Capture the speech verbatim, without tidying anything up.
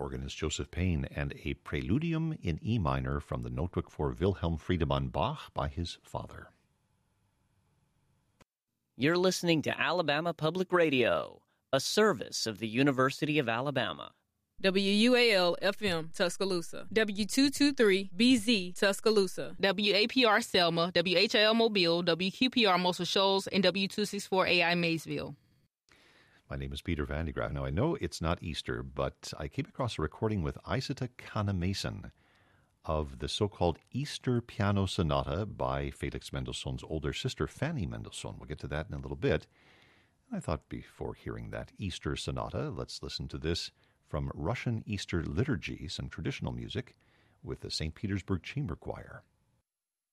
organist Joseph Payne, and a Preludium in E minor from the Notebook for Wilhelm Friedemann Bach by his father. You're listening to Alabama Public Radio, a service of the University of Alabama. W U A L F M Tuscaloosa, W two twenty-three B Z Tuscaloosa, W A P R Selma, W H I L Mobile, W Q P R Muscle Shoals, and W two sixty-four A I Maysville. My name is Peter Van de Graaff. Now, I know it's not Easter, but I came across a recording with Isata Kana-Mason of the so-called Easter Piano Sonata by Felix Mendelssohn's older sister, Fanny Mendelssohn. We'll get to that in a little bit. And I thought before hearing that Easter Sonata, let's listen to this from Russian Easter Liturgy, some traditional music, with the Saint Petersburg Chamber Choir.